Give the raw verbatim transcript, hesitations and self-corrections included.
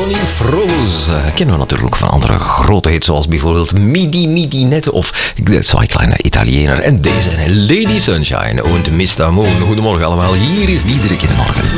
Tony Frolos uh, kennen we natuurlijk van andere grote hits, zoals bijvoorbeeld Midi Midi Nette of Zwei kleine Italiener. En deze, Lady Sunshine und mister Moon. Goedemorgen allemaal, hier is Diederik in de morgen.